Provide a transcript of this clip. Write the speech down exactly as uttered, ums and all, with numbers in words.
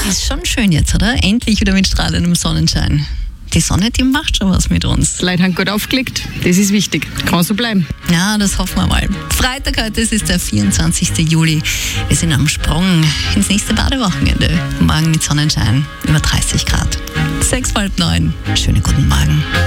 Ist schon schön jetzt, oder? Endlich wieder mit strahlendem Sonnenschein. Die Sonne, die macht schon was mit uns. Die Leute haben gut aufgelegt. Das ist wichtig. Kann so bleiben. Ja, das hoffen wir mal. Freitag heute, es ist der vierundzwanzigste Juli. Wir sind am Sprung ins nächste Badewochenende. Morgen mit Sonnenschein, über dreißig Grad. Sechs, halb neun. Schönen guten Morgen.